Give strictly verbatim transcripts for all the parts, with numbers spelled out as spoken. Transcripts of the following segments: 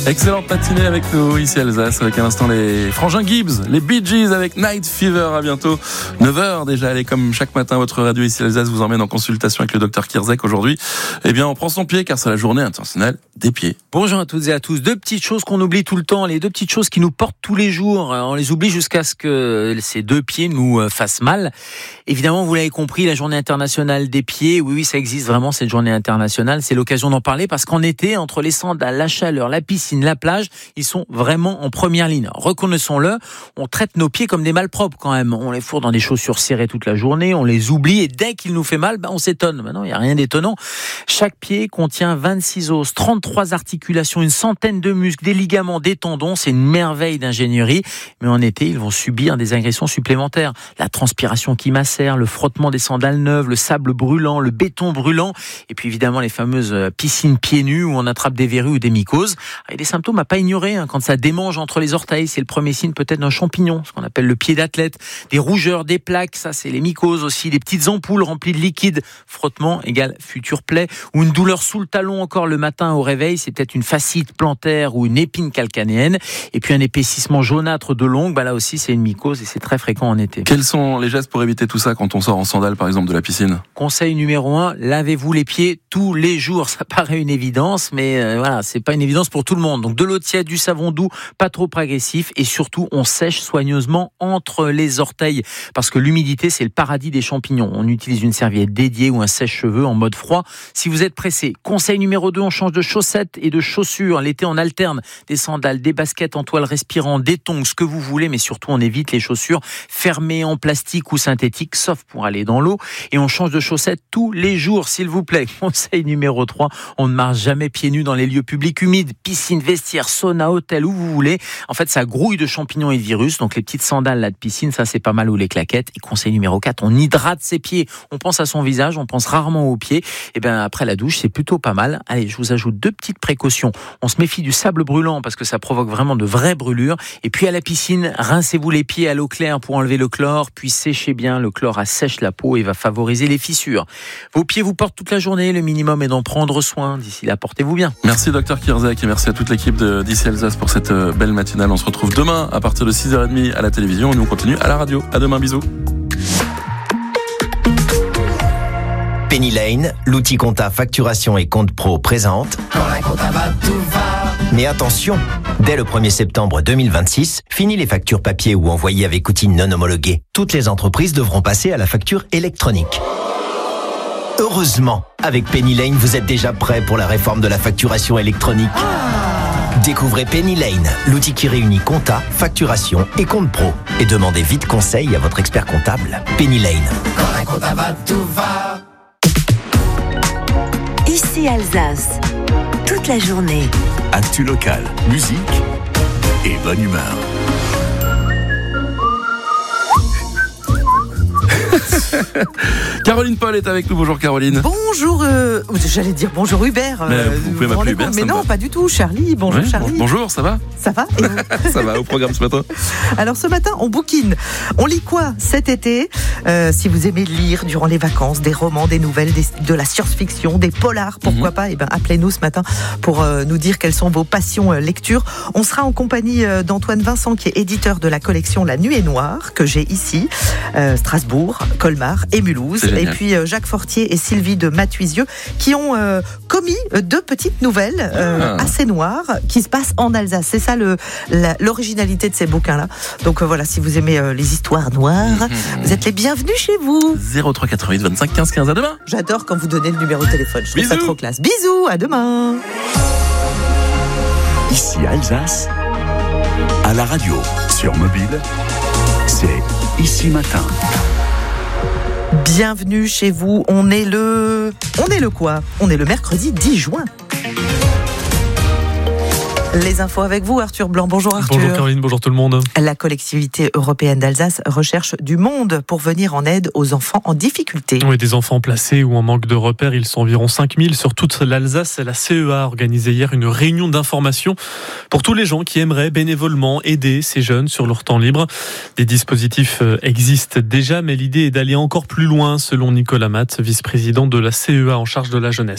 Excellente matinée avec nous ici à Alsace, avec à l'instant les Frangins Gibbs, les Bee Gees avec Night Fever. À bientôt, neuf heures déjà. Allez, comme chaque matin, votre radio ici à Alsace vous emmène en consultation avec le docteur Kirzek. Aujourd'hui, eh bien, on prend son pied car c'est la journée internationale des pieds. Bonjour à toutes et à tous. Deux petites choses qu'on oublie tout le temps, les deux petites choses qui nous portent tous les jours. On les oublie jusqu'à ce que ces deux pieds nous fassent mal. Évidemment, vous l'avez compris, la journée internationale des pieds, oui, oui, ça existe vraiment, cette journée internationale. C'est l'occasion d'en parler parce qu'en été, entre les sandales, la chaleur, la piscine, la plage, ils sont vraiment en première ligne. Reconnaissons-le, on traite nos pieds comme des malpropres quand même. On les fourre dans des chaussures serrées toute la journée, on les oublie et dès qu'il nous fait mal, ben on s'étonne. Ben non, il n'y a rien d'étonnant. Chaque pied contient vingt-six os, trente-trois articulations, une centaine de muscles, des ligaments, des tendons. C'est une merveille d'ingénierie. Mais en été, ils vont subir des agressions supplémentaires. La transpiration qui macère, le frottement des sandales neuves, le sable brûlant, le béton brûlant. Et puis évidemment, les fameuses piscines pieds nus où on attrape des verrues ou des mycoses. Et des symptômes à pas ignorer. Hein. Quand ça démange entre les orteils, c'est le premier signe peut-être d'un champignon, ce qu'on appelle le pied d'athlète. Des rougeurs, des plaques, ça c'est les mycoses aussi. Des petites ampoules remplies de liquide. Frottement égale future plaie. Ou une douleur sous le talon encore le matin au réveil, c'est peut-être une fascite plantaire ou une épine calcanéenne. Et puis un épaississement jaunâtre de l'ongle, bah là aussi c'est une mycose et c'est très fréquent en été. Quels sont les gestes pour éviter tout ça quand on sort en sandales par exemple de la piscine ? Conseil numéro un, lavez-vous les pieds tous les jours. Ça paraît une évidence, mais euh, voilà, c'est pas une évidence pour tout le monde. Donc de l'eau tiède, du savon doux, pas trop agressif et surtout on sèche soigneusement entre les orteils parce que l'humidité c'est le paradis des champignons. On utilise une serviette dédiée ou un sèche-cheveux en mode froid. Si vous êtes pressé, conseil numéro deux, on change de chaussettes et de chaussures. L'été on alterne des sandales, des baskets en toile respirant, des tongs, ce que vous voulez, mais surtout on évite les chaussures fermées en plastique ou synthétique, sauf pour aller dans l'eau. Et on change de chaussettes tous les jours, s'il vous plaît. Conseil numéro trois, on ne marche jamais pieds nus dans les lieux publics humides, piscine, vestiaire, sauna, hôtel, où vous voulez. En fait, ça grouille de champignons et de virus. Donc les petites sandales là de piscine, ça c'est pas mal, ou les claquettes. Et conseil numéro quatre, on hydrate ses pieds. On pense à son visage, on pense rarement aux pieds. Et bien après la douche, c'est plutôt pas mal. Allez, je vous ajoute deux petites précautions. On se méfie du sable brûlant parce que ça provoque vraiment de vraies brûlures. Et puis à la piscine, rincez-vous les pieds à l'eau claire pour enlever le chlore, puis séchez bien. Le chlore assèche la peau et va favoriser les fissures. Vos pieds vous portent toute la journée. Le minimum est d'en prendre soin. D'ici là, portez-vous bien. Merci docteur Kirzek et merci à toute l'équipe de d'ici Alsace pour cette belle matinale. On se retrouve demain à partir de six heures trente à la télévision et nous on continue à la radio. À demain, bisous. Penny Lane, l'outil compta facturation et compte pro présente. Quand la compta va, tout va. Mais attention, dès le premier septembre deux mille vingt-six, fini les factures papier ou envoyées avec outils non homologués. Toutes les entreprises devront passer à la facture électronique. Heureusement, avec Penny Lane, vous êtes déjà prêt pour la réforme de la facturation électronique. Découvrez Penny Lane, l'outil qui réunit compta, facturation et compte pro. Et demandez vite conseil à votre expert comptable. Penny Lane. Quand la compta va, tout va. Ici Alsace, toute la journée. Actu locale, musique et bonne humeur. Caroline Paul est avec nous. Bonjour Caroline. Bonjour, euh, j'allais dire bonjour Hubert. Mais euh, vous pouvez vous m'appeler rendez Hubert, compte, ça mais me non, va. pas du tout. Charlie, bonjour Ouais, Charlie. Bonjour, ça va ? Ça va et vous? Ça va au programme ce matin. Alors ce matin, on bouquine. On lit quoi cet été ? euh, Si vous aimez lire durant les vacances, des romans, des nouvelles, des, de la science-fiction, des polars, pourquoi mm-hmm. pas ? Eh ben, appelez-nous ce matin pour euh, nous dire quelles sont vos passions euh, lecture. On sera en compagnie euh, d'Antoine Vincent, qui est éditeur de la collection La Nuée Noire, que j'ai ici, euh, Strasbourg, Colmar et Mulhouse. Et puis euh, Jacques Fortier et Sylvie de Matuisieux, qui ont euh, commis deux petites nouvelles euh, ah. assez noires qui se passent en Alsace. C'est ça le, la, l'originalité de ces bouquins-là. Donc euh, voilà, si vous aimez euh, les histoires noires, mmh. vous êtes les bienvenus chez vous. zéro trois quatre-vingt-huit vingt-cinq quinze quinze, à demain. J'adore quand vous donnez le numéro de téléphone. Je trouve Bisous. ça trop classe. Bisous, à demain. Ici Alsace, à la radio, sur mobile, c'est Ici Matin. Bienvenue chez vous. On est le... On est le quoi ? On est le mercredi dix juin. Les infos avec vous, Arthur Blanc. Bonjour Arthur. Bonjour Caroline, bonjour tout le monde. La collectivité européenne d'Alsace recherche du monde pour venir en aide aux enfants en difficulté. Oui, des enfants placés ou en manque de repères, ils sont environ cinq mille sur toute l'Alsace. La C E A a organisé hier une réunion d'information pour tous les gens qui aimeraient bénévolement aider ces jeunes sur leur temps libre. Des dispositifs existent déjà, mais l'idée est d'aller encore plus loin, selon Nicolas Matt, vice-président de la C E A en charge de la jeunesse.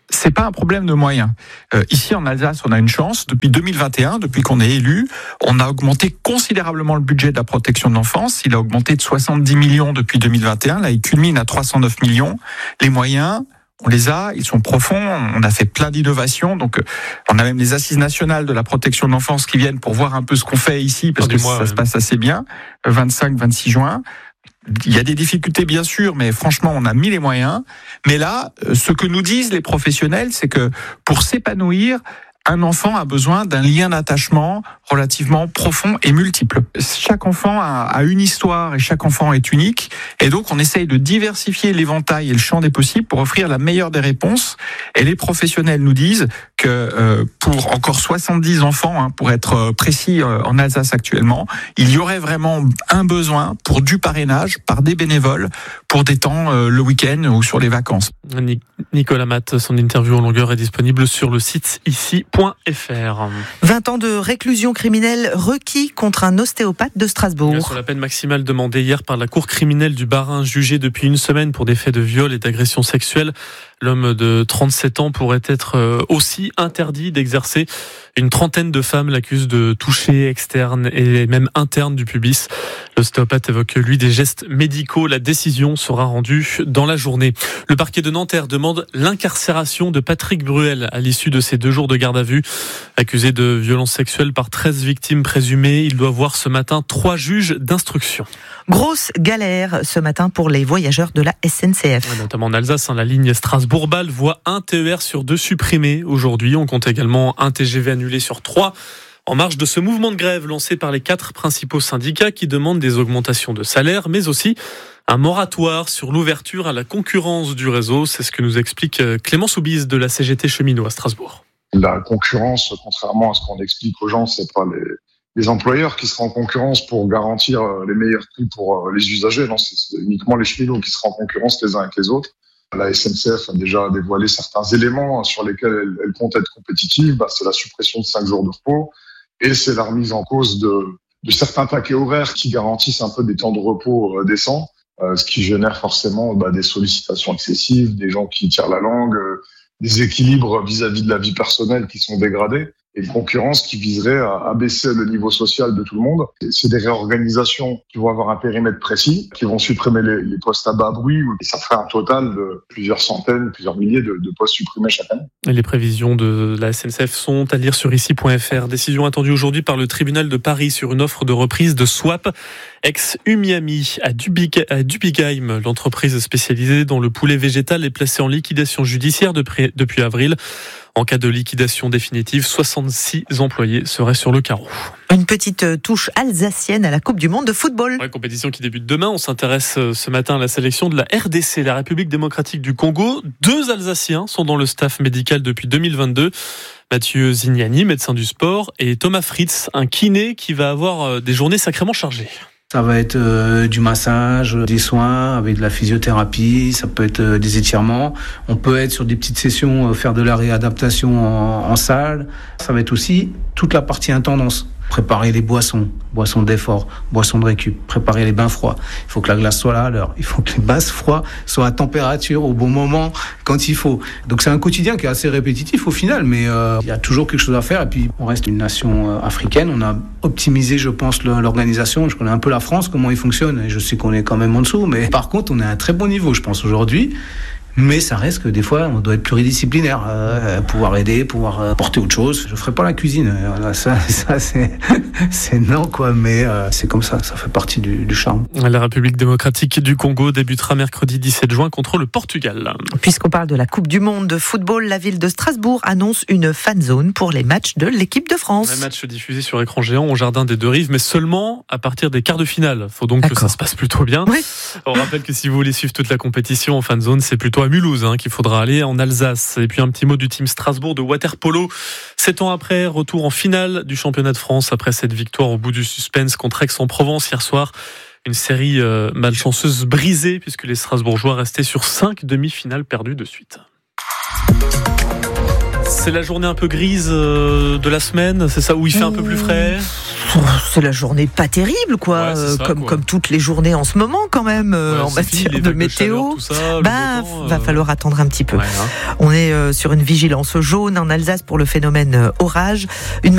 c'est pas un problème de moyens. Euh, ici en Alsace, on a une chance. Depuis deux mille vingt et un, depuis qu'on est élu, on a augmenté considérablement le budget de la protection de l'enfance. Il a augmenté de soixante-dix millions depuis deux mille vingt et un. Là, il culmine à trois cent neuf millions. Les moyens, on les a, ils sont profonds. On a fait plein d'innovations. Donc, on a même les assises nationales de la protection de l'enfance qui viennent pour voir un peu ce qu'on fait ici, parce que ça se passe assez bien. vingt-cinq vingt-six juin. Il y a des difficultés, bien sûr, mais franchement, on a mis les moyens. Mais là, ce que nous disent les professionnels, c'est que pour s'épanouir, un enfant a besoin d'un lien d'attachement relativement profond et multiple. Chaque enfant a, a une histoire et chaque enfant est unique. Et donc, on essaye de diversifier l'éventail et le champ des possibles pour offrir la meilleure des réponses. Et les professionnels nous disent que euh, pour encore soixante-dix enfants, hein, pour être précis euh, en Alsace actuellement, il y aurait vraiment un besoin pour du parrainage par des bénévoles pour des temps euh, le week-end ou sur les vacances. Nicolas Matt, son interview en longueur est disponible sur le site ici point f r. vingt ans de réclusion criminelle requis contre un ostéopathe de Strasbourg. Sur la peine maximale demandée hier par la cour criminelle du Bas-Rhin, jugé depuis une semaine pour des faits de viol et d'agression sexuelle, l'homme de trente-sept ans pourrait être aussi interdit d'exercer. Une trentaine de femmes l'accusent de toucher externe et même interne du pubis. L'ostéopathe évoque, lui, des gestes médicaux. La décision sera rendue dans la journée. Le parquet de Nanterre demande l'incarcération de Patrick Bruel à l'issue de ses deux jours de garde à vue. Accusé de violences sexuelles par treize victimes présumées, il doit voir ce matin trois juges d'instruction. Grosse galère ce matin pour les voyageurs de la S N C F. Ouais, notamment en Alsace, hein, la ligne Strasbourg-Bâle voit un T E R sur deux supprimé aujourd'hui. On compte également un T G V annulé sur trois. En marge de ce mouvement de grève lancé par les quatre principaux syndicats qui demandent des augmentations de salaire, mais aussi un moratoire sur l'ouverture à la concurrence du réseau. C'est ce que nous explique Clément Soubise de la C G T cheminot à Strasbourg. La concurrence, contrairement à ce qu'on explique aux gens, c'est pas les, les employeurs qui seront en concurrence pour garantir les meilleurs prix pour les usagers. Non, c'est uniquement les cheminots qui seront en concurrence les uns avec les autres. La S N C F a déjà dévoilé certains éléments sur lesquels elle, elle compte être compétitive. Bah, c'est la suppression de cinq jours de repos et c'est la remise en cause de, de certains paquets horaires qui garantissent un peu des temps de repos euh, décents, euh, ce qui génère forcément bah, des sollicitations excessives, des gens qui tirent la langue, euh, des équilibres vis-à-vis de la vie personnelle qui sont dégradés et une concurrence qui viserait à abaisser le niveau social de tout le monde. C'est des réorganisations qui vont avoir un périmètre précis, qui vont supprimer les, les postes à bas bruit, et ça ferait un total de plusieurs centaines, plusieurs milliers de, de postes supprimés chaque année. Et les prévisions de la S N C F sont à lire sur ici point f r. Décision attendue aujourd'hui par le tribunal de Paris sur une offre de reprise de Swap ex-Umiami à Dubigheim. L'entreprise spécialisée dans le poulet végétal est placée en liquidation judiciaire depuis, depuis avril. En cas de liquidation définitive, soixante-six employés seraient sur le carreau. Une petite touche alsacienne à la Coupe du Monde de football. Ouais, compétition qui débute demain. On s'intéresse ce matin à la sélection de la R D C, la République démocratique du Congo. Deux Alsaciens sont dans le staff médical depuis deux mille vingt-deux. Mathieu Zignani, médecin du sport, et Thomas Fritz, un kiné qui va avoir des journées sacrément chargées. Ça va être euh, du massage, des soins avec de la physiothérapie, ça peut être euh, des étirements. On peut être sur des petites sessions, euh, faire de la réadaptation en, en salle. Ça va être aussi toute la partie intendance. Préparer les boissons, boissons d'effort, boissons de récup, préparer les bains froids. Il faut que la glace soit là à l'heure. Il faut que les bains froids soient à température au bon moment, quand il faut. Donc c'est un quotidien qui est assez répétitif au final, mais euh, il y a toujours quelque chose à faire. Et puis on reste une nation euh, africaine. On a optimisé, je pense, l'organisation. Je connais un peu la France, comment il fonctionne. Et je sais qu'on est quand même en dessous, mais par contre, on est à un très bon niveau, je pense, aujourd'hui. Mais ça reste que des fois, on doit être pluridisciplinaire, euh, pouvoir aider, pouvoir euh, porter autre chose. Je ferai pas la cuisine, euh, ça, ça c'est, c'est non quoi, mais euh, c'est comme ça, ça fait partie du, du charme. La République démocratique du Congo débutera mercredi dix-sept juin contre le Portugal. Puisqu'on parle de la Coupe du Monde de football, la ville de Strasbourg annonce une fan zone pour les matchs de l'équipe de France. Un match diffusé sur écran géant au jardin des Deux Rives, mais seulement à partir des quarts de finale. Faut donc D'accord. que ça se passe plutôt bien. Oui. On rappelle que si vous voulez suivre toute la compétition en fan zone, c'est plutôt à Mulhouse hein, qu'il faudra aller, en Alsace. Et puis un petit mot du team Strasbourg de water-polo. Sept ans après, retour en finale du championnat de France après cette victoire au bout du suspense contre Aix-en-Provence hier soir. Une série euh, malchanceuse brisée puisque les Strasbourgeois restaient sur cinq demi-finales perdues de suite. C'est la journée un peu grise de la semaine, c'est ça, où il fait un peu plus frais? C'est la journée pas terrible, quoi, Ouais, c'est ça, comme, quoi. comme toutes les journées en ce moment, quand même, euh, Ouais, en c'est matière fini, les de vagues de météo. chaleur, tout ça, le bah, beau temps, va euh, falloir attendre un petit peu. Ouais, hein. On est euh, sur une vigilance jaune en Alsace pour le phénomène euh, orage. Une